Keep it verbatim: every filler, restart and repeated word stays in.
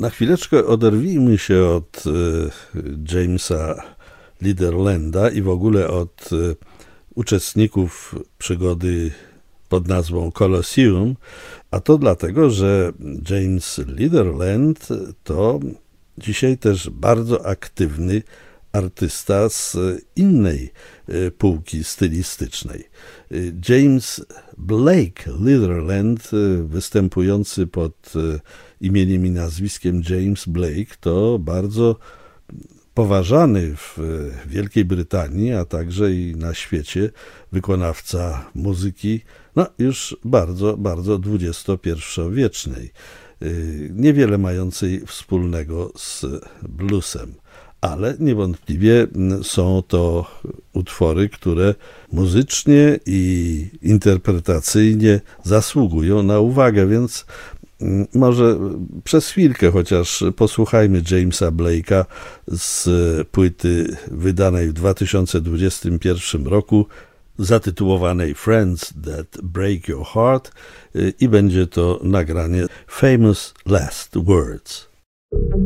Na chwileczkę oderwijmy się od Jamesa Leaderlanda i w ogóle od uczestników przygody pod nazwą Colosseum, a to dlatego, że James Leaderland to dzisiaj też bardzo aktywny artysta z innej półki stylistycznej. James Blake Leaderland, występujący pod imieniem i nazwiskiem James Blake, to bardzo poważany w Wielkiej Brytanii, a także i na świecie wykonawca muzyki, no już bardzo, bardzo dwudziestopierwowiecznej, niewiele mającej wspólnego z bluesem. Ale niewątpliwie są to utwory, które muzycznie i interpretacyjnie zasługują na uwagę, więc może przez chwilkę chociaż posłuchajmy Jamesa Blake'a z płyty wydanej w dwa tysiące dwudziestym pierwszym roku, zatytułowanej Friends That Break Your Heart, i będzie to nagranie Famous Last Words.